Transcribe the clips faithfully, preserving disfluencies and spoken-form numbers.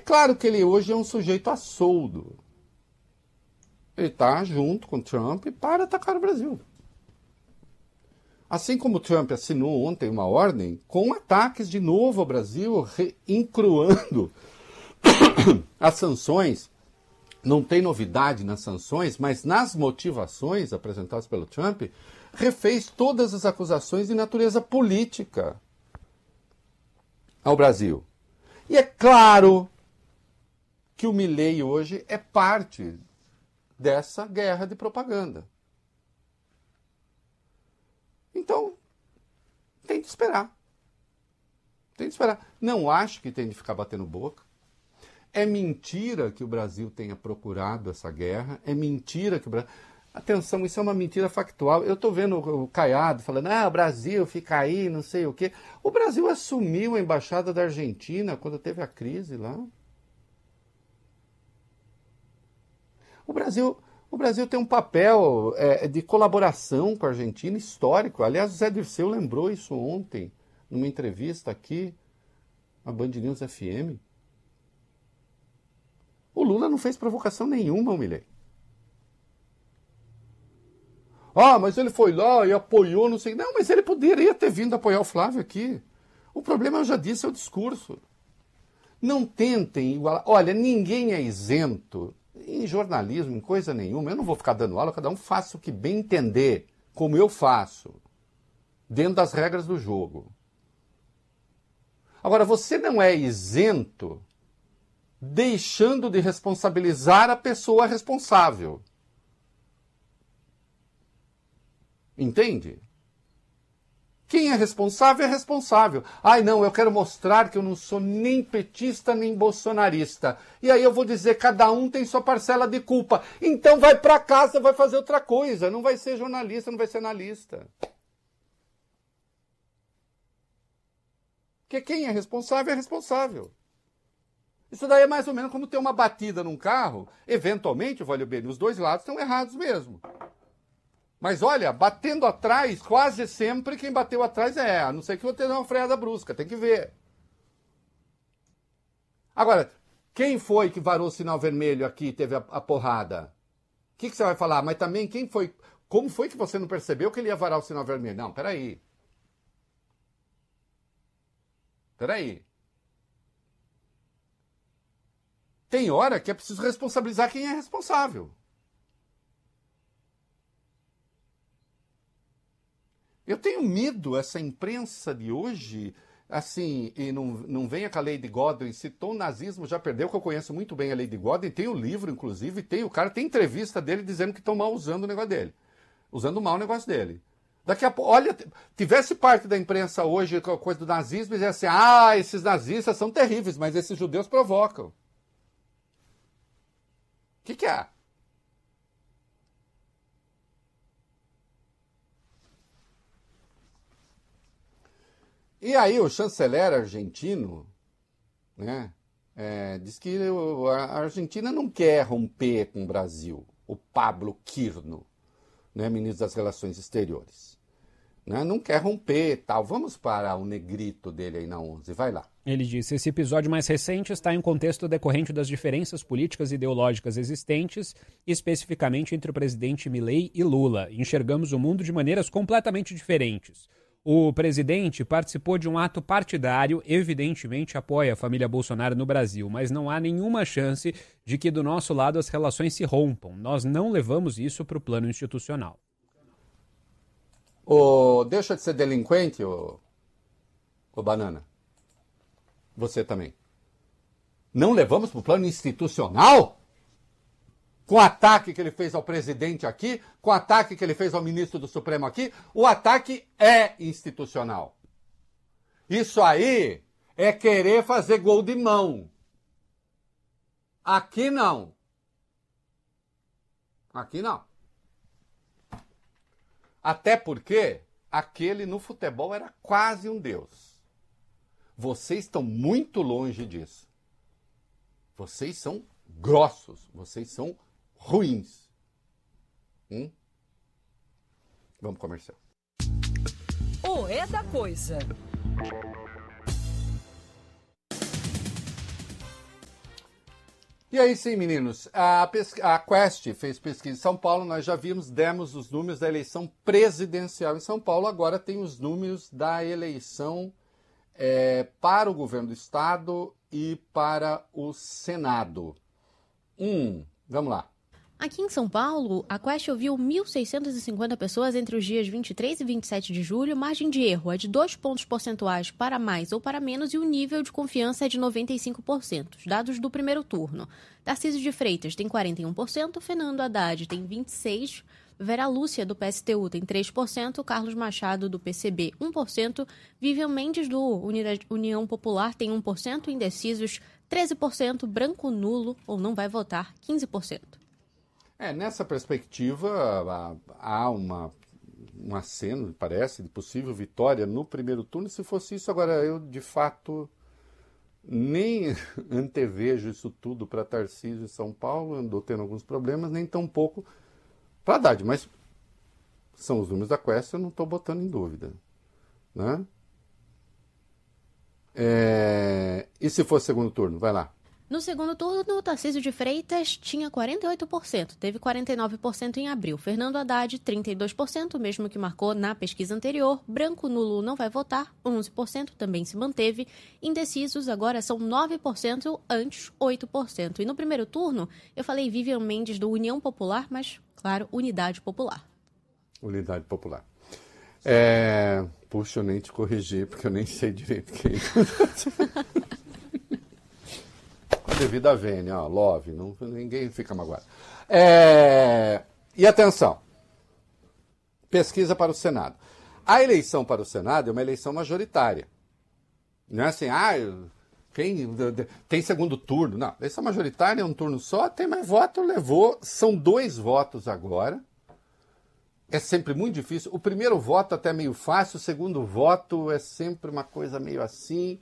claro que ele hoje é um sujeito a soldo. Ele está junto com o Trump para atacar o Brasil. Assim como o Trump assinou ontem uma ordem com ataques de novo ao Brasil, encruando as sanções. Não tem novidade nas sanções, mas nas motivações apresentadas pelo Trump, refez todas as acusações de natureza política ao Brasil. E é claro que o Milei hoje é parte dessa guerra de propaganda. Então, tem de esperar. Tem de esperar. Não acho que tem de ficar batendo boca. É mentira que o Brasil tenha procurado essa guerra. É mentira que o Brasil... Atenção, isso é uma mentira factual. Eu estou vendo o Caiado falando, ah, o Brasil fica aí, não sei o quê. O Brasil assumiu a embaixada da Argentina quando teve a crise lá. O Brasil... O Brasil tem um papel é, de colaboração com a Argentina histórico. Aliás, o Zé Dirceu lembrou isso ontem, numa entrevista aqui, na Band News F M. O Lula não fez provocação nenhuma ao Milei. Ah, mas ele foi lá e apoiou, não sei... Não, mas ele poderia ter vindo apoiar o Flávio aqui. O problema, eu já disse, é o discurso. Não tentem igualar... Olha, ninguém é isento... Em jornalismo, em coisa nenhuma, eu não vou ficar dando aula, cada um faça o que bem entender, como eu faço, dentro das regras do jogo. Agora, você não é isento deixando de responsabilizar a pessoa responsável. Entende? Quem é responsável é responsável. Ai, não, eu quero mostrar que eu não sou nem petista nem bolsonarista. E aí eu vou dizer, cada um tem sua parcela de culpa. Então vai para casa, vai fazer outra coisa. Não vai ser jornalista, não vai ser analista. Porque quem é responsável é responsável. Isso daí é mais ou menos como ter uma batida num carro. Eventualmente, vale bem, os dois lados estão errados mesmo. Mas olha, batendo atrás, quase sempre quem bateu atrás é, a não ser que eu tenha uma freada brusca, tem que ver. Agora, quem foi que varou o sinal vermelho aqui e teve a, a porrada? O que, que você vai falar? Mas também quem foi, como foi que você não percebeu que ele ia varar o sinal vermelho? Não, peraí. Peraí. Tem hora que é preciso responsabilizar quem é responsável. Eu tenho medo, essa imprensa de hoje, assim, e não, não venha com a Lady Godwin, citou o nazismo, já perdeu, que eu conheço muito bem a Lady Godwin, tem o livro, inclusive, tem o cara, tem entrevista dele dizendo que estão mal usando o negócio dele, usando mal o negócio dele. Daqui a pouco, olha, tivesse parte da imprensa hoje com a coisa do nazismo e dizia assim, ah, esses nazistas são terríveis, mas esses judeus provocam. O que que é? E aí o chanceler argentino, né, é, diz que a Argentina não quer romper com o Brasil. O Pablo Quirno, né, ministro das Relações Exteriores, né, não quer romper tal. Vamos para o negrito dele aí na onze, vai lá. Ele disse, esse episódio mais recente está em contexto decorrente das diferenças políticas e ideológicas existentes, especificamente entre o presidente Milei e Lula. Enxergamos o mundo de maneiras completamente diferentes. O presidente participou de um ato partidário, evidentemente apoia a família Bolsonaro no Brasil, mas não há nenhuma chance de que do nosso lado as relações se rompam. Nós não levamos isso para o plano institucional. Oh, deixa de ser delinquente, ô oh, oh, Banana. Você também. Não levamos para o plano institucional? Com o ataque que ele fez ao presidente aqui, com o ataque que ele fez ao ministro do Supremo aqui, o ataque é institucional. Isso aí é querer fazer gol de mão. Aqui não. Aqui não. Até porque aquele no futebol era quase um deus. Vocês estão muito longe disso. Vocês são grossos, vocês são ruins. Hum? Vamos comercial. O É da Coisa. E aí sim, meninos, a, pesqu... a Quest fez pesquisa em São Paulo, nós já vimos, demos os números da eleição presidencial em São Paulo, agora tem os números da eleição é, para o governo do estado e para o Senado. Hum, vamos lá. Aqui em São Paulo, a Quest ouviu mil seiscentas e cinquenta pessoas entre os dias vinte e três e vinte e sete de julho. Margem de erro é de dois pontos percentuais para mais ou para menos e o nível de confiança é de noventa e cinco por cento. Dados do primeiro turno. Tarcísio de Freitas tem quarenta e um por cento, Fernando Haddad tem vinte e seis por cento, Vera Lúcia, do P S T U, tem três por cento, Carlos Machado, do P C B, um por cento, Vivian Mendes, do União Popular, tem um por cento, indecisos, treze por cento, branco nulo ou não vai votar, quinze por cento. É, nessa perspectiva, há uma, um aceno, parece, de possível vitória no primeiro turno. Se fosse isso, agora eu, de fato, nem antevejo isso tudo para Tarcísio em São Paulo, andou tendo alguns problemas, nem tão pouco para Haddad, mas são os números da Quest, eu não estou botando em dúvida. Né? É... E se fosse segundo turno? Vai lá. No segundo turno, o Tarcísio de Freitas tinha quarenta e oito por cento, teve quarenta e nove por cento em abril. Fernando Haddad, trinta e dois por cento, mesmo que marcou na pesquisa anterior. Branco nulo não vai votar, onze por cento, também se manteve. Indecisos agora são nove por cento, antes oito por cento. E no primeiro turno, eu falei Vivian Mendes do União Popular, mas, claro, Unidade Popular. Unidade Popular. É... Puxa, eu nem te corrigi, porque eu nem sei direito quem é. Devido à vênia, ó, love, não, ninguém fica magoado. É, e atenção, pesquisa para o Senado. A eleição para o Senado é uma eleição majoritária. Não é assim, ah, quem, tem segundo turno. Não, eleição majoritária é um turno só, tem mais voto, levou, são dois votos agora. É sempre muito difícil. O primeiro voto até é meio fácil, o segundo voto é sempre uma coisa meio assim.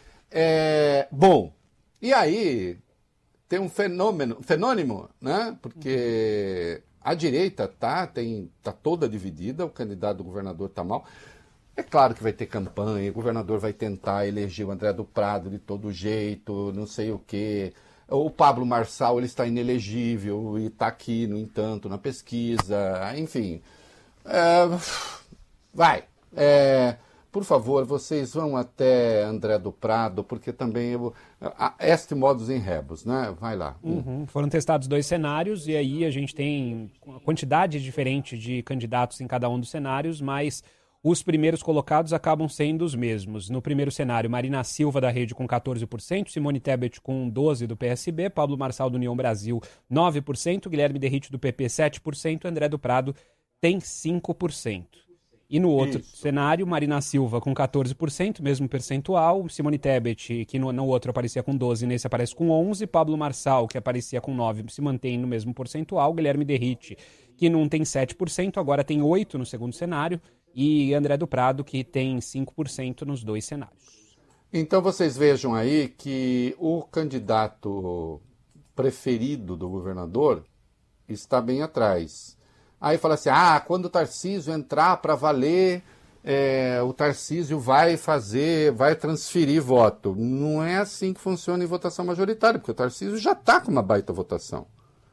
É, bom... E aí tem um fenômeno, fenômeno, né? Porque a direita tá, tem, tá toda dividida, o candidato do governador está mal. É claro que vai ter campanha, o governador vai tentar eleger o André do Prado de todo jeito, não sei o quê. O Pablo Marçal ele está inelegível e está aqui, no entanto, na pesquisa. Enfim, é, vai. É, por favor, vocês vão até André do Prado, porque também eu, este modus in rebus, né? Vai lá. Uhum. Foram testados dois cenários e aí a gente tem uma quantidade diferente de candidatos em cada um dos cenários, mas os primeiros colocados acabam sendo os mesmos. No primeiro cenário, Marina Silva da Rede com catorze por cento, Simone Tebet com doze por cento do P S B, Pablo Marçal do União Brasil nove por cento, Guilherme Derrite do P P sete por cento, André do Prado tem cinco por cento. E no outro Isso. cenário, Marina Silva com catorze por cento, mesmo percentual. Simone Tebet, que no, no outro aparecia com doze por cento, nesse aparece com onze por cento. Pablo Marçal, que aparecia com nove por cento, se mantém no mesmo percentual. Guilherme Derrite, que não tem sete por cento, agora tem oito por cento no segundo cenário. E André do Prado, que tem cinco por cento nos dois cenários. Então vocês vejam aí que o candidato preferido do governador está bem atrás. Aí fala assim, ah, quando o Tarcísio entrar para valer, é, o Tarcísio vai fazer, vai transferir voto. Não é assim que funciona em votação majoritária, porque o Tarcísio já está com uma baita votação.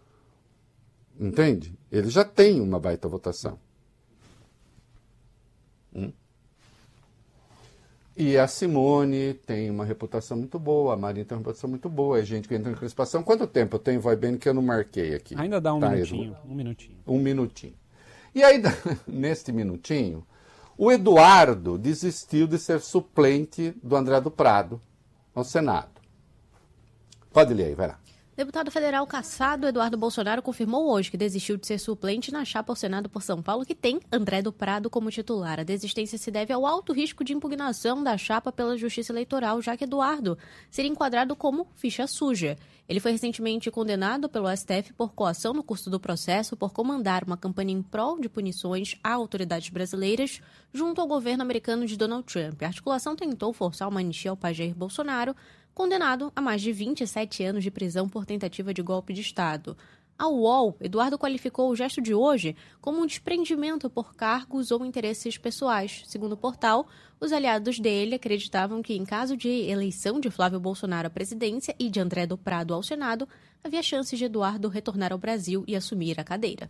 Entende? Ele já tem uma baita votação. Hum? E a Simone tem uma reputação muito boa, a Marina tem uma reputação muito boa, a gente que entra em crispação. Quanto tempo eu tenho, vai bem, que eu não marquei aqui? Ainda dá um tá, minutinho, um minutinho. Um minutinho. E aí, neste minutinho, o Eduardo desistiu de ser suplente do André do Prado ao Senado. Pode ler aí, vai lá. Deputado federal cassado Eduardo Bolsonaro confirmou hoje que desistiu de ser suplente na chapa ao Senado por São Paulo, que tem André do Prado como titular. A desistência se deve ao alto risco de impugnação da chapa pela Justiça Eleitoral, já que Eduardo seria enquadrado como ficha suja. Ele foi recentemente condenado pelo S T F por coação no curso do processo por comandar uma campanha em prol de punições a autoridades brasileiras junto ao governo americano de Donald Trump. A articulação tentou forçar uma anistia ao pai Jair Bolsonaro, condenado a mais de vinte e sete anos de prisão por tentativa de golpe de Estado. Ao U O L, Eduardo qualificou o gesto de hoje como um desprendimento por cargos ou interesses pessoais. Segundo o portal, os aliados dele acreditavam que, em caso de eleição de Flávio Bolsonaro à presidência e de André do Prado ao Senado, havia chances de Eduardo retornar ao Brasil e assumir a cadeira.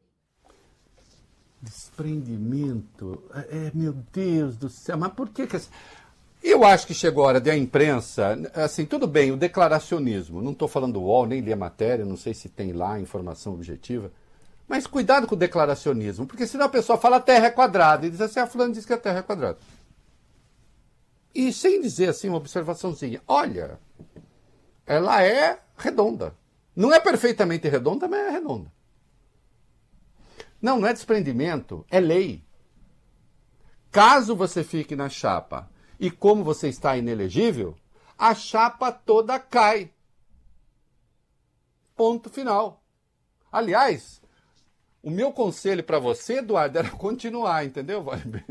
Desprendimento? É, meu Deus do céu, mas por que que... Eu acho que chegou a hora da imprensa, assim, tudo bem, o declaracionismo, não estou falando do U O L, nem li a matéria, não sei se tem lá informação objetiva, mas cuidado com o declaracionismo, porque senão a pessoa fala a Terra é quadrada, e diz assim, a fulano diz que a Terra é quadrada. E sem dizer assim uma observaçãozinha, olha, ela é redonda. Não é perfeitamente redonda, mas é redonda. Não, não é desprendimento, é lei. Caso você fique na chapa e como você está inelegível, a chapa toda cai. Ponto final. Aliás, o meu conselho para você, Eduardo, era continuar, entendeu?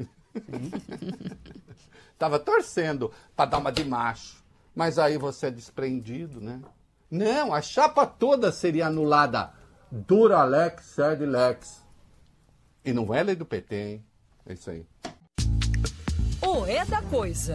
Tava torcendo para dar uma de macho, mas aí você é desprendido, né? Não, a chapa toda seria anulada. Dura lex, sed lex. E não é lei do P T, hein? É isso aí. O É da Coisa.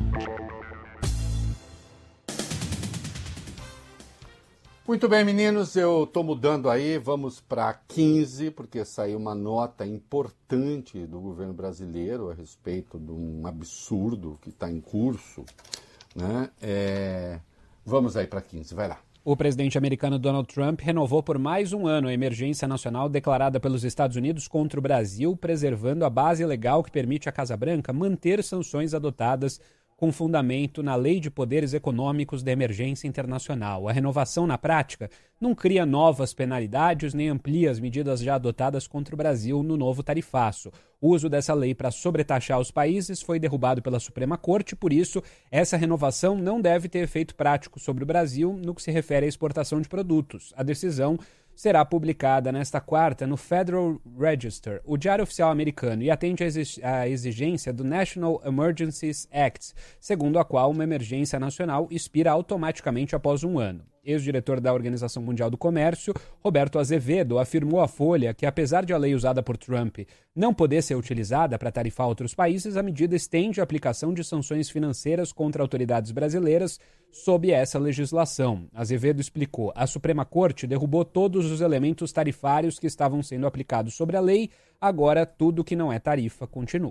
Muito bem, meninos, eu estou mudando aí, vamos para quinze, porque saiu uma nota importante do governo brasileiro a respeito de um absurdo que está em curso, né? É... Vamos aí para quinze, vai lá. O presidente americano Donald Trump renovou por mais um ano a emergência nacional declarada pelos Estados Unidos contra o Brasil, preservando a base legal que permite à Casa Branca manter sanções adotadas com fundamento na Lei de Poderes Econômicos da Emergência Internacional. A renovação, na prática, não cria novas penalidades nem amplia as medidas já adotadas contra o Brasil no novo tarifaço. O uso dessa lei para sobretaxar os países foi derrubado pela Suprema Corte, por isso, essa renovação não deve ter efeito prático sobre o Brasil no que se refere à exportação de produtos. A decisão será publicada nesta quarta no Federal Register, o diário oficial americano, e atende à exigência do National Emergencies Act, segundo a qual uma emergência nacional expira automaticamente após um ano. Ex-diretor da Organização Mundial do Comércio, Roberto Azevedo, afirmou à Folha que, apesar de a lei usada por Trump não poder ser utilizada para tarifar outros países, a medida estende a aplicação de sanções financeiras contra autoridades brasileiras sob essa legislação. Azevedo explicou: a Suprema Corte derrubou todos os elementos tarifários que estavam sendo aplicados sobre a lei, agora tudo que não é tarifa continua.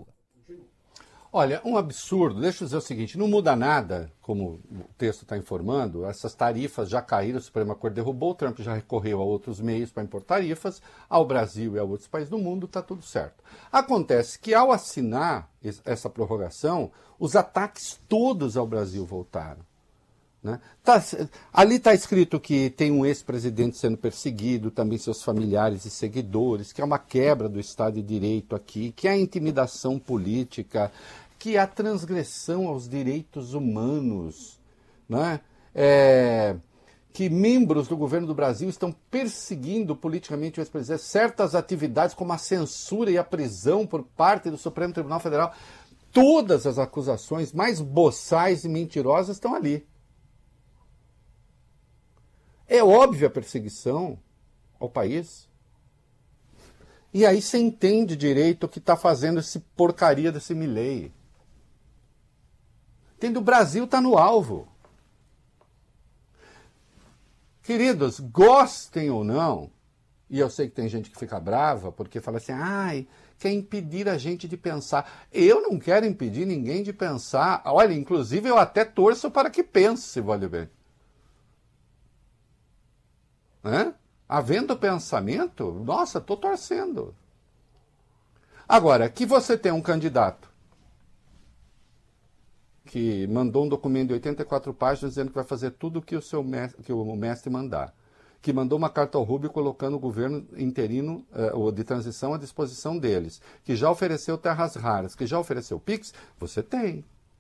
Olha, um absurdo. Deixa eu dizer o seguinte, não muda nada, como o texto está informando, essas tarifas já caíram, a Suprema Corte derrubou, o Trump já recorreu a outros meios para impor tarifas, ao Brasil e a outros países do mundo, está tudo certo. Acontece que ao assinar essa prorrogação, os ataques todos ao Brasil voltaram. Né? Tá, ali está escrito que tem um ex-presidente sendo perseguido, também seus familiares e seguidores, que é uma quebra do Estado de Direito aqui, que há intimidação política, que há transgressão aos direitos humanos, né? É, que membros do governo do Brasil estão perseguindo politicamente o ex-presidente, certas atividades como a censura e a prisão por parte do Supremo Tribunal Federal. Todas as acusações mais boçais e mentirosas estão ali. É óbvia a perseguição ao país. E aí você entende direito o que está fazendo esse porcaria desse Milei. Entende? O Brasil está no alvo. Queridos, gostem ou não, e eu sei que tem gente que fica brava porque fala assim, ai, quer impedir a gente de pensar. Eu não quero impedir ninguém de pensar. Olha, inclusive eu até torço para que pense, vale bem. Né? Havendo pensamento, nossa, estou torcendo. Agora, que você tem um candidato que mandou um documento de oitenta e quatro páginas dizendo que vai fazer tudo que o, seu mestre, que o mestre mandar, que mandou uma carta ao Rubio colocando o governo interino uh, ou de transição à disposição deles, que já ofereceu terras raras, que já ofereceu Pix, você tem.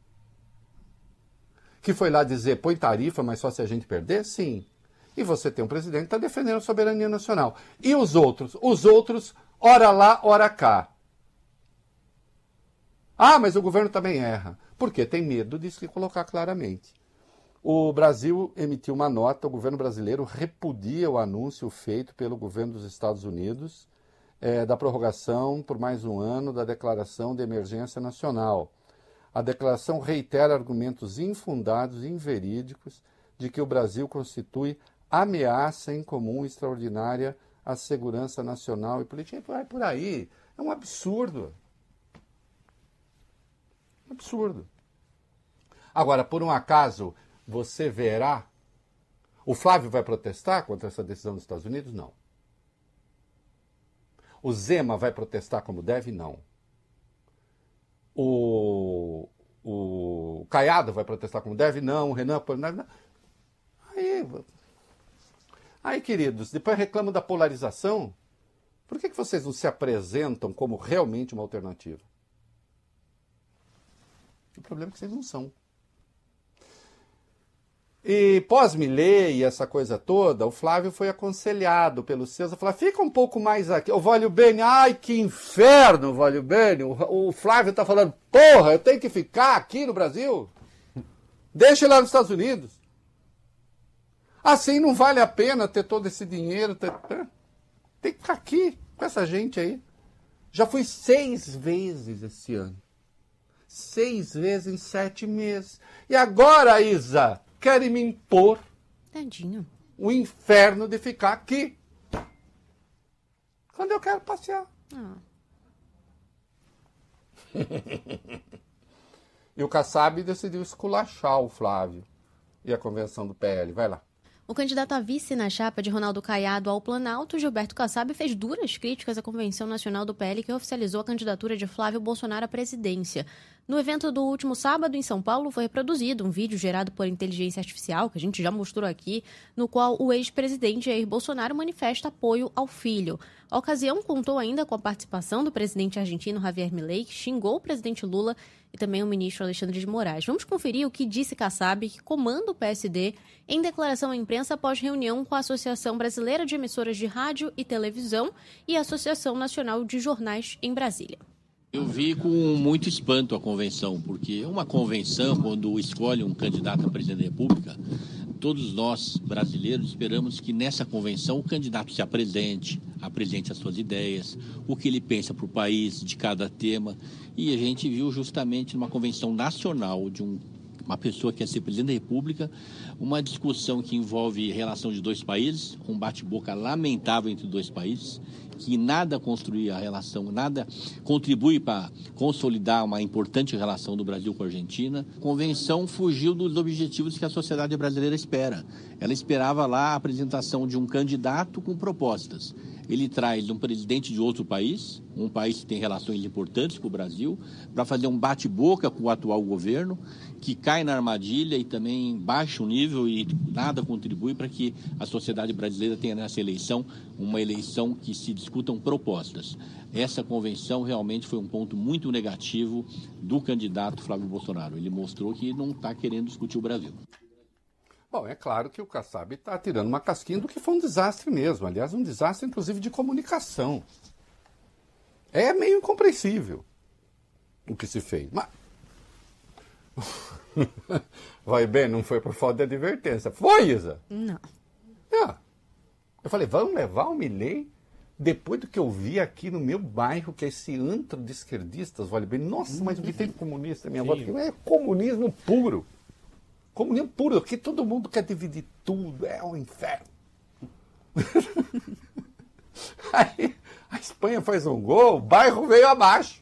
Que foi lá dizer, põe tarifa, mas só se a gente perder? Sim. E você tem um presidente que está defendendo a soberania nacional. E os outros? Os outros, ora lá, ora cá. Ah, mas o governo também erra. Porque tem medo de se colocar claramente. O Brasil emitiu uma nota, o governo brasileiro repudia o anúncio feito pelo governo dos Estados Unidos é, da prorrogação por mais um ano da declaração de emergência nacional. A declaração reitera argumentos infundados e inverídicos de que o Brasil constitui ameaça em comum extraordinária à segurança nacional e política. Vai por aí. É um absurdo. Um absurdo. Agora, por um acaso, você verá... O Flávio vai protestar contra essa decisão dos Estados Unidos? Não. O Zema vai protestar como deve? Não. O, o Caiado vai protestar como deve? Não. O Renan... Não. Aí, aí, queridos, depois reclamam da polarização. Por que, que vocês não se apresentam como realmente uma alternativa? O problema é que vocês não são. E pós-Milei e essa coisa toda, o Flávio foi aconselhado pelos seus a falar, fica um pouco mais aqui. O Vólio Bene, ai que inferno, Vólio Bene. O, o Flávio está falando, porra, eu tenho que ficar aqui no Brasil? Deixa ele lá nos Estados Unidos. Assim não vale a pena ter todo esse dinheiro. Ter... Tem que ficar aqui com essa gente aí. Já fui seis vezes esse ano. Seis vezes em sete meses. E agora, Isa... querem me impor Tadinho. o inferno de ficar aqui. Quando eu quero passear. Ah. E o Kassab decidiu esculachar o Flávio e a convenção do P L. Vai lá. O candidato a vice na chapa de Ronaldo Caiado ao Planalto, Gilberto Kassab, fez duras críticas à Convenção Nacional do P L que oficializou a candidatura de Flávio Bolsonaro à presidência. No evento do último sábado, em São Paulo, foi reproduzido um vídeo gerado por inteligência artificial, que a gente já mostrou aqui, no qual o ex-presidente Jair Bolsonaro manifesta apoio ao filho. A ocasião contou ainda com a participação do presidente argentino Javier Milei, que xingou o presidente Lula e também o ministro Alexandre de Moraes. Vamos conferir o que disse Kassab, que comanda o P S D, em declaração à imprensa após reunião com a Associação Brasileira de Emissoras de Rádio e Televisão e a Associação Nacional de Jornais em Brasília. Eu vi com muito espanto a convenção, porque uma convenção, quando escolhe um candidato a presidente da República, todos nós, brasileiros, esperamos que nessa convenção o candidato se apresente, apresente as suas ideias, o que ele pensa para o país, de cada tema. E a gente viu justamente numa convenção nacional de um, uma pessoa que quer ser presidente da República, uma discussão que envolve relação de dois países, um bate-boca lamentável entre dois países, que nada construi a relação, nada contribui para consolidar uma importante relação do Brasil com a Argentina. A convenção fugiu dos objetivos que a sociedade brasileira espera. Ela esperava lá a apresentação de um candidato com propostas. Ele traz um presidente de outro país, um país que tem relações importantes com o Brasil, para fazer um bate-boca com o atual governo, que cai na armadilha e também baixa o nível e nada contribui para que a sociedade brasileira tenha nessa eleição uma eleição que se discutam propostas. Essa convenção realmente foi um ponto muito negativo do candidato Flávio Bolsonaro. Ele mostrou que não está querendo discutir o Brasil. Bom, é claro que o Kassab está tirando uma casquinha do que foi um desastre mesmo. Aliás, um desastre, inclusive, de comunicação. É meio incompreensível o que se fez. Mas... Vai bem, não foi por falta de advertência. Foi, Isa? Não. É. Eu falei, vamos levar o Milei depois do que eu vi aqui no meu bairro, que é esse antro de esquerdistas, vale bem. Nossa, mas o que tem de comunista, minha avó? É comunismo puro. Comunismo puro, que todo mundo quer dividir tudo, é um inferno. Aí a Espanha faz um gol, o bairro veio abaixo.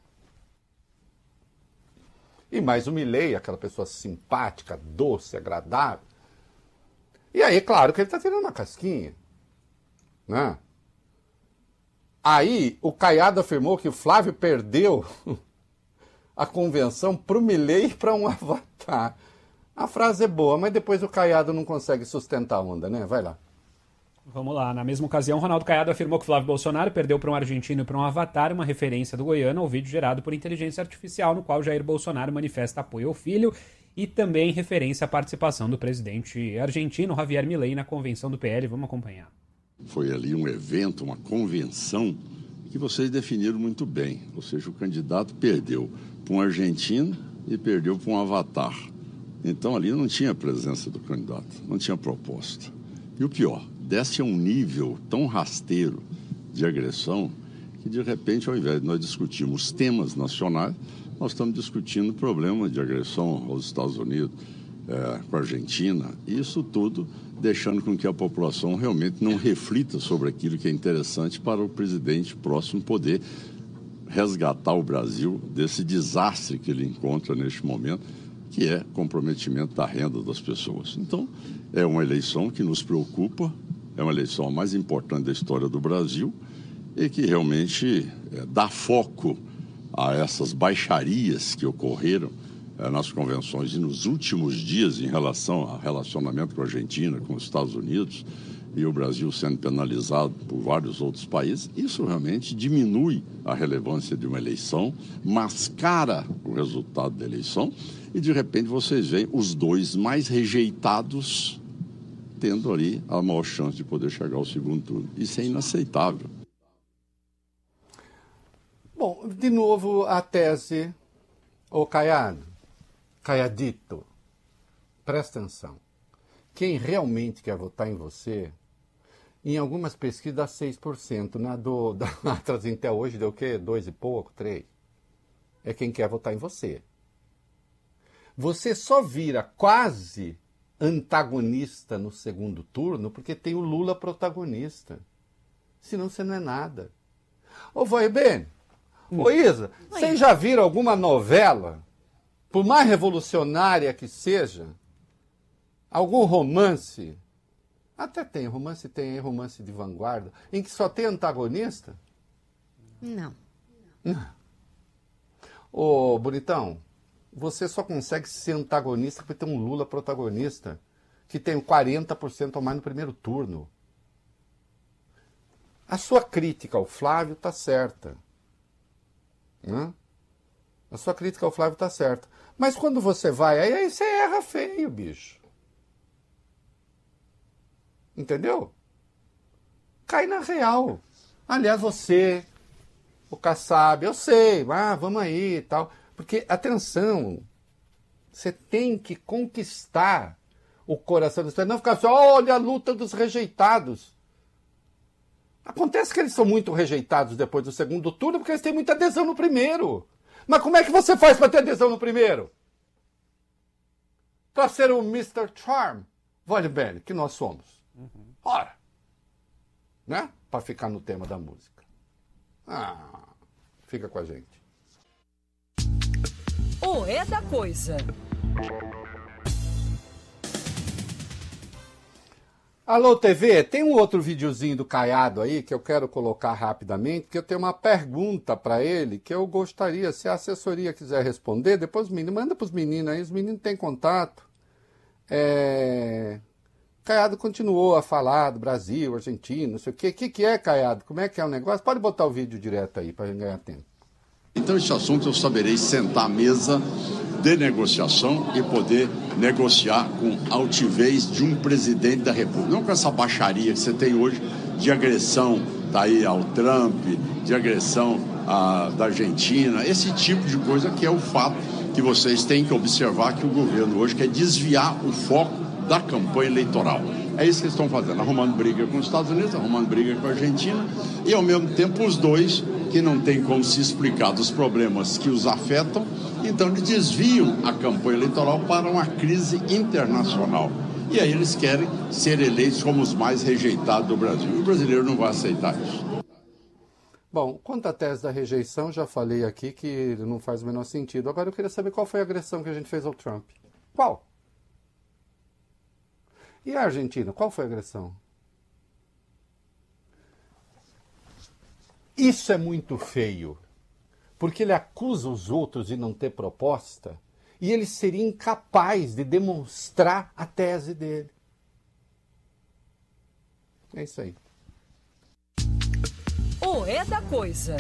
E mais o Milei, aquela pessoa simpática, doce, agradável. E aí, claro que ele está tirando uma casquinha. Né? Aí o Caiado afirmou que o Flávio perdeu a convenção para o Milei e para um avatar. A frase é boa, mas depois o Caiado não consegue sustentar a onda, né? Vai lá. Vamos lá. Na mesma ocasião, Ronaldo Caiado afirmou que Flávio Bolsonaro perdeu para um argentino e para um avatar, uma referência do Goiano ao vídeo gerado por inteligência artificial, no qual Jair Bolsonaro manifesta apoio ao filho, e também referência à participação do presidente argentino Javier Milei na convenção do P L. Vamos acompanhar. Foi ali um evento, uma convenção, que vocês definiram muito bem. Ou seja, o candidato perdeu para um argentino e perdeu para um avatar. Então, ali não tinha presença do candidato, não tinha proposta. E o pior, desce a um nível tão rasteiro de agressão que, de repente, ao invés de nós discutirmos temas nacionais, nós estamos discutindo problemas de agressão aos Estados Unidos, é, com a Argentina, e isso tudo deixando com que a população realmente não reflita sobre aquilo que é interessante para o presidente próximo poder resgatar o Brasil desse desastre que ele encontra neste momento, que é comprometimento da renda das pessoas. Então, é uma eleição que nos preocupa, é uma eleição a mais importante da história do Brasil e que realmente é, dá foco a essas baixarias que ocorreram é, nas convenções e nos últimos dias em relação ao relacionamento com a Argentina, com os Estados Unidos, e o Brasil sendo penalizado por vários outros países. Isso realmente diminui a relevância de uma eleição, mascara o resultado da eleição e, de repente, vocês veem os dois mais rejeitados tendo ali a maior chance de poder chegar ao segundo turno. Isso é inaceitável. Bom, de novo a tese, ô Caiado, Caiadito, presta atenção. Quem realmente quer votar em você, em algumas pesquisas dá seis por cento, na do, da AstraZeneca hoje deu o quê? Dois e pouco, três. É quem quer votar em você. Você só vira quase antagonista no segundo turno porque tem o Lula protagonista. Senão você não é nada. Ô, vai bem. Ô, Isa, vocês já viram alguma novela, por mais revolucionária que seja, algum romance, até tem, romance tem, romance de vanguarda, em que só tem antagonista? Não. Não. Ô, bonitão, você só consegue ser antagonista porque tem um Lula protagonista, que tem quarenta por cento ou mais no primeiro turno. A sua crítica ao Flávio está certa. Né? A sua crítica ao Flávio está certa. Mas quando você vai, aí, aí você erra feio, bicho. Entendeu? Cai na real. Aliás, você, o Kassab, eu sei, ah, vamos aí e tal. Porque, atenção, você tem que conquistar o coração das pessoas. Não ficar só, olha a luta dos rejeitados. Acontece que eles são muito rejeitados depois do segundo turno porque eles têm muita adesão no primeiro. Mas como é que você faz para ter adesão no primeiro? Para ser o mister Charm, vale bem, que nós somos. Uhum. Ora, né? Para ficar no tema da música. Ah, fica com a gente. O É da Coisa. Alô, T V, tem um outro videozinho do Caiado aí que eu quero colocar rapidamente, que eu tenho uma pergunta para ele que eu gostaria, se a assessoria quiser responder, depois os meninos, manda para os meninos aí, os meninos têm contato. É... Caiado continuou a falar do Brasil, Argentina, não sei o quê. O que, que é, Caiado? Como é que é o negócio? Pode botar o vídeo direto aí para a gente ganhar tempo. Então, esse assunto eu saberei sentar à mesa de negociação e poder negociar com altivez de um presidente da República. Não com essa baixaria que você tem hoje de agressão tá aí ao Trump, de agressão à, da Argentina, esse tipo de coisa que é o fato que vocês têm que observar que o governo hoje quer desviar o foco da campanha eleitoral. É isso que eles estão fazendo, arrumando briga com os Estados Unidos, arrumando briga com a Argentina e, ao mesmo tempo, os dois que não tem como se explicar dos problemas que os afetam, então eles desviam a campanha eleitoral para uma crise internacional. E aí eles querem ser eleitos como os mais rejeitados do Brasil. E o brasileiro não vai aceitar isso. Bom, quanto à tese da rejeição, já falei aqui que não faz o menor sentido. Agora eu queria saber qual foi a agressão que a gente fez ao Trump. Qual? E a Argentina, qual foi a agressão? Isso é muito feio, porque ele acusa os outros de não ter proposta e ele seria incapaz de demonstrar a tese dele. É isso aí. O É da Coisa.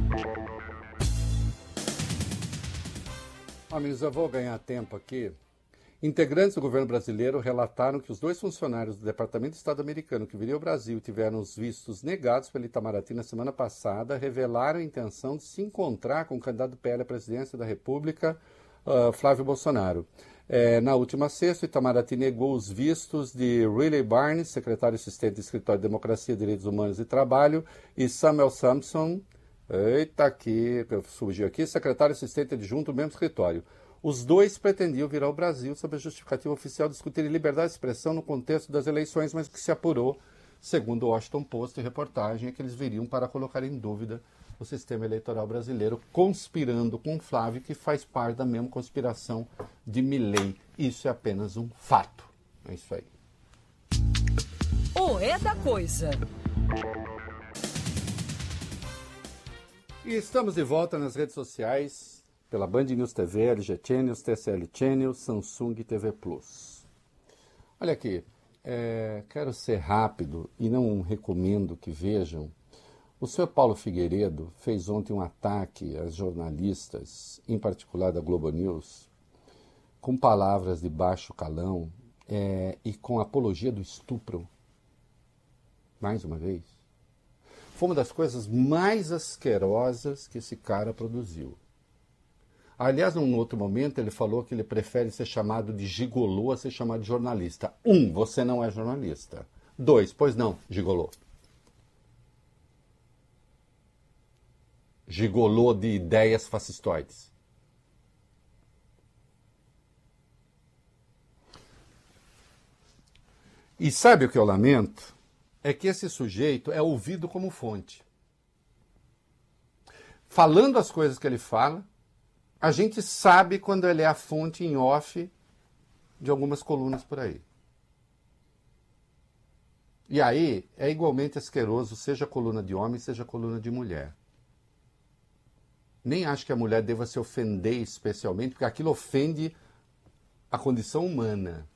Amigos, eu vou ganhar tempo aqui. Integrantes do governo brasileiro relataram que os dois funcionários do Departamento de Estado americano que viriam ao Brasil e tiveram os vistos negados pelo Itamaraty na semana passada revelaram a intenção de se encontrar com o candidato do P L à presidência da República, uh, Flávio Bolsonaro. É, na última sexta, o Itamaraty negou os vistos de Riley Barnes, secretário assistente do Escritório de Democracia, Direitos Humanos e Trabalho, e Samuel Sampson, eita aqui, surgiu aqui, secretário assistente adjunto do mesmo escritório. Os dois pretendiam vir ao Brasil sob a justificativa oficial de discutir liberdade de expressão no contexto das eleições, mas o que se apurou, segundo o Washington Post e reportagem, é que eles viriam para colocar em dúvida o sistema eleitoral brasileiro, conspirando com Flávio, que faz parte da mesma conspiração de Milei. Isso é apenas um fato. É isso aí. O É da Coisa. E estamos de volta nas redes sociais, pela Band News T V, L G Channels, T C L Channels, Samsung T V Plus. Olha aqui, é, quero ser rápido e não recomendo que vejam. O senhor Paulo Figueiredo fez ontem um ataque às jornalistas, em particular da Globo News, com palavras de baixo calão é, e com apologia do estupro. Mais uma vez. Foi uma das coisas mais asquerosas que esse cara produziu. Aliás, num outro momento, ele falou que ele prefere ser chamado de gigolô a ser chamado de jornalista. Um, você não é jornalista. Dois, pois não, gigolô. Gigolô de ideias fascistoides. E sabe o que eu lamento? É que esse sujeito é ouvido como fonte. Falando as coisas que ele fala, a gente sabe quando ele é a fonte em off de algumas colunas por aí. E aí é igualmente asqueroso, seja coluna de homem, seja coluna de mulher. Nem acho que a mulher deva se ofender especialmente, porque aquilo ofende a condição humana.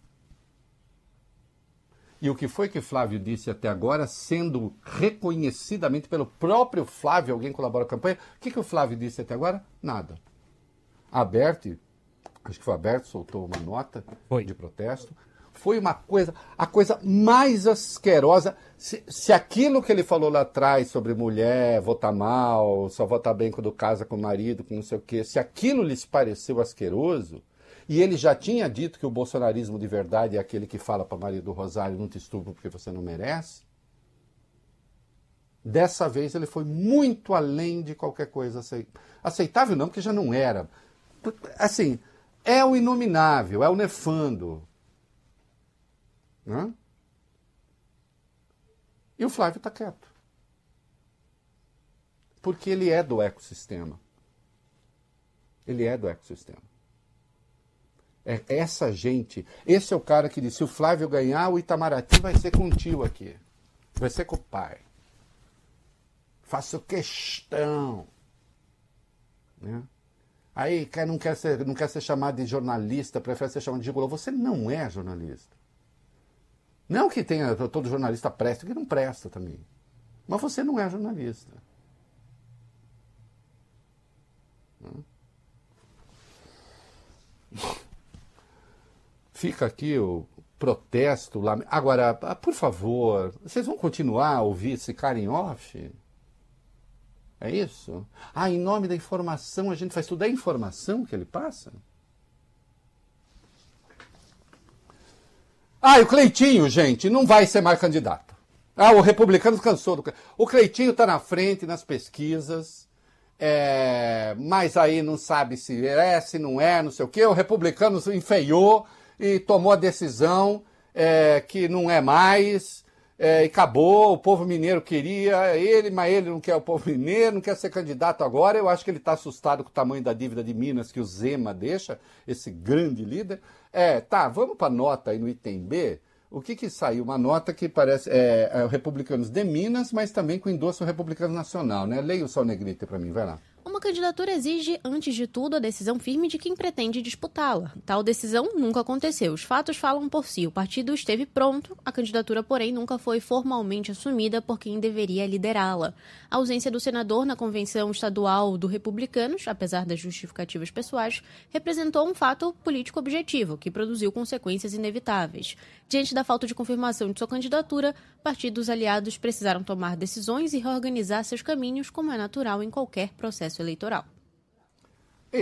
E o que foi que Flávio disse até agora, sendo reconhecidamente pelo próprio Flávio, alguém colabora com a campanha, o que, que o Flávio disse até agora? Nada. A Berti, acho que foi a Berti, soltou uma nota foi. de protesto. Foi uma coisa, a coisa mais asquerosa. Se, se aquilo que ele falou lá atrás sobre mulher, votar mal, só votar bem quando casa com o marido, com não sei o quê, se aquilo lhes pareceu asqueroso, e ele já tinha dito que o bolsonarismo de verdade é aquele que fala para Maria do Rosário, não te estupro porque você não merece, dessa vez ele foi muito além de qualquer coisa aceitável, não, porque já não era. Assim, é o inominável, é o nefando. Né? E o Flávio está quieto. Porque ele é do ecossistema. Ele é do ecossistema. É essa gente, esse é o cara que disse, se o Flávio ganhar, o Itamaraty vai ser com o tio aqui. Vai ser com o pai. Faço questão. Né? Aí não quer, ser, não quer ser chamado de jornalista, prefere ser chamado de gigolô. Você não é jornalista. Não que tenha todo jornalista presta, que não presta também. Mas você não é jornalista. Fica aqui o protesto lá. Agora, por favor, vocês vão continuar a ouvir esse cara em off? É isso? Ah, em nome da informação, a gente faz tudo. É informação que ele passa? Ah, e o Cleitinho, gente, não vai ser mais candidato. Ah, o republicano cansou do... O Cleitinho está na frente nas pesquisas, é... mas aí não sabe se é, se não é, não sei o quê. O republicano enfeiou e tomou a decisão é, que não é mais, é, e acabou. O povo mineiro queria ele, mas ele não quer o povo mineiro, não quer ser candidato agora. Eu acho que ele está assustado com o tamanho da dívida de Minas que o Zema deixa, esse grande líder. É, tá, vamos para a nota aí no item B. O que que saiu? Uma nota que parece é, é, Republicanos de Minas, mas também com endosso Republicano Nacional, né? Leia o Sol Negrito para mim, vai lá. Uma candidatura exige, antes de tudo, a decisão firme de quem pretende disputá-la. Tal decisão nunca aconteceu. Os fatos falam por si. O partido esteve pronto, a candidatura, porém, nunca foi formalmente assumida por quem deveria liderá-la. A ausência do senador na convenção estadual do Republicanos, apesar das justificativas pessoais, representou um fato político objetivo, que produziu consequências inevitáveis. Diante da falta de confirmação de sua candidatura, partidos aliados precisaram tomar decisões e reorganizar seus caminhos, como é natural em qualquer processo eleitoral. Isso.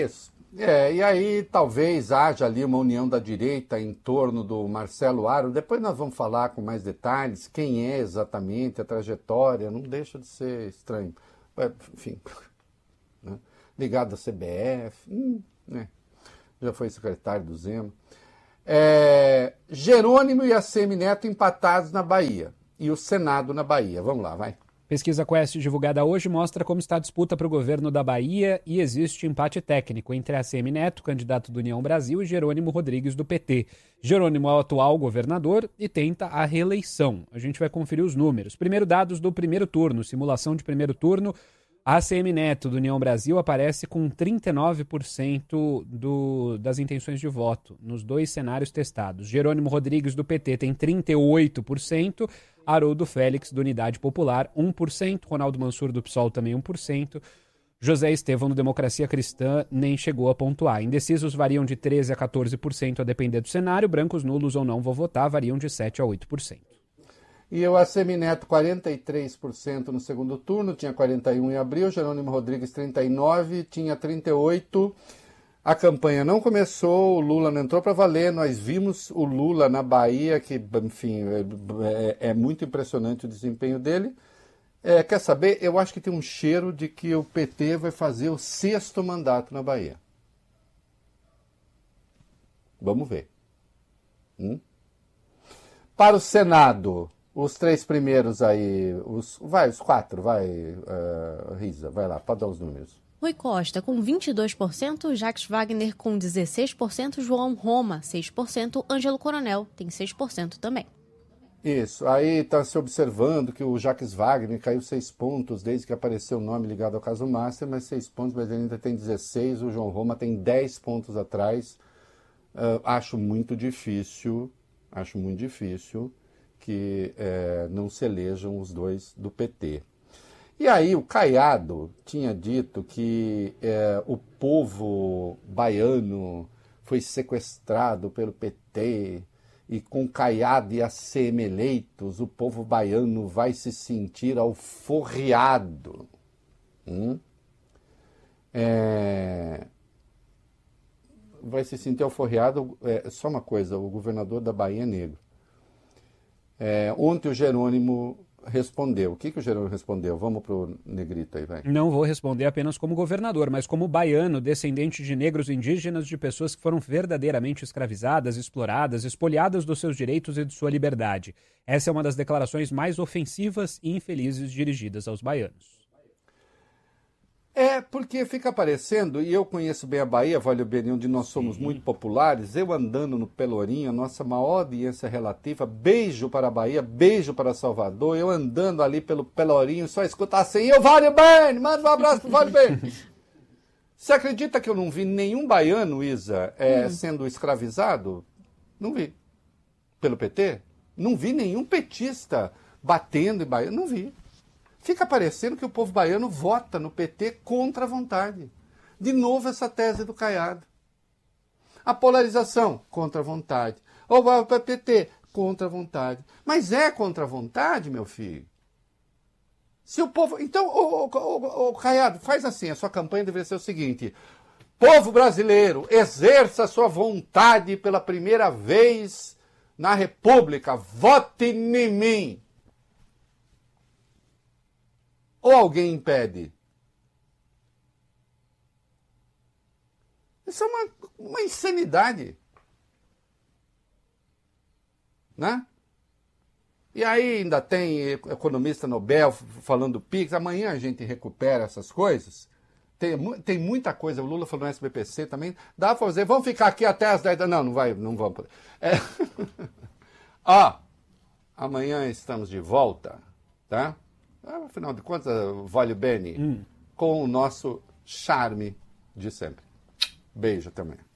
É, e aí talvez haja ali uma união da direita em torno do Marcelo Aro. Depois nós vamos falar com mais detalhes quem é exatamente, a trajetória, não deixa de ser estranho. Enfim, né? Ligado à C B F, hum, né? Já foi secretário do Zema. É, Jerônimo e ACM Neto empatados na Bahia, e o Senado na Bahia. Vamos lá, vai. Pesquisa Quest divulgada hoje mostra como está a disputa para o governo da Bahia e existe empate técnico entre ACM Neto, candidato do União Brasil, e Jerônimo Rodrigues, do P T. Jerônimo é o atual governador e tenta a reeleição. A gente vai conferir os números. Primeiro, dados do primeiro turno, simulação de primeiro turno. A ACM Neto, do União Brasil, aparece com trinta e nove por cento do, das intenções de voto nos dois cenários testados. Jerônimo Rodrigues, do P T, tem trinta e oito por cento. Haroldo Félix, do Unidade Popular, um por cento. Ronaldo Mansur, do PSOL, também um por cento. José Estevão, do Democracia Cristã, nem chegou a pontuar. Indecisos variam de treze por cento a quatorze por cento a depender do cenário. Brancos, nulos ou não vou votar variam de sete por cento a oito por cento. E o ACM Neto, quarenta e três por cento no segundo turno, tinha quarenta e um por cento em abril. Jerônimo Rodrigues, trinta e nove por cento, tinha trinta e oito por cento. A campanha não começou, o Lula não entrou para valer. Nós vimos o Lula na Bahia, que, enfim, é, é muito impressionante o desempenho dele. É, quer saber? Eu acho que tem um cheiro de que o P T vai fazer o sexto mandato na Bahia. Vamos ver. Hum? Para o Senado, os três primeiros aí, os, vai, os quatro, vai, uh, Risa, vai lá, pode dar os números. Rui Costa com vinte e dois por cento, Jacques Wagner com dezesseis por cento, João Roma seis por cento, Ângelo Coronel tem seis por cento também. Isso, aí está se observando que o Jacques Wagner caiu seis pontos desde que apareceu o nome ligado ao caso Master, mas seis pontos, mas ele ainda tem dezesseis, o João Roma tem dez pontos atrás. Uh, acho muito difícil, acho muito difícil que uh, não se elejam os dois do P T. E aí o Caiado tinha dito que é, o povo baiano foi sequestrado pelo P T e com Caiado e A C M eleitos, o povo baiano vai se sentir alforriado. Hum? É... Vai se sentir alforriado, é, só uma coisa, o governador da Bahia é negro. É, ontem o Jerônimo respondeu. O que, que o Jerônimo respondeu? Vamos pro negrito aí, vai. Não vou responder apenas como governador, mas como baiano, descendente de negros indígenas, de pessoas que foram verdadeiramente escravizadas, exploradas, espoliadas dos seus direitos e de sua liberdade. Essa é uma das declarações mais ofensivas e infelizes dirigidas aos baianos. É, porque fica aparecendo, e eu conheço bem a Bahia, Vale Beni, onde nós somos Sim. muito populares, eu andando no Pelourinho, a nossa maior audiência relativa, beijo para a Bahia, beijo para Salvador, eu andando ali pelo Pelourinho, só escutar assim, eu Vale Beni, manda um abraço pro Vale Beni. Você acredita que eu não vi nenhum baiano, Isa, é, hum. sendo escravizado? Não vi. Pelo P T? Não vi nenhum petista batendo em baiano, não vi. Fica parecendo que o povo baiano vota no P T contra a vontade. De novo essa tese do Caiado. A polarização, contra a vontade. Ou vai para o P T, contra a vontade. Mas é contra a vontade, meu filho? Se o povo... Então, o, o, o, o Caiado, faz assim, a sua campanha deveria ser o seguinte: povo brasileiro, exerça a sua vontade pela primeira vez na República, vote em mim. Ou alguém impede? Isso é uma, uma insanidade. Né? E aí ainda tem economista Nobel falando do Pix. Amanhã a gente recupera essas coisas. Tem, tem muita coisa. O Lula falou no S B P C também. Dá para fazer. Vamos ficar aqui até as dez da... Não, não vai, não vamos. É. Ó, amanhã estamos de volta, tá? Afinal de contas, Vale Beni, hum. com o nosso charme de sempre. Beijo, até amanhã.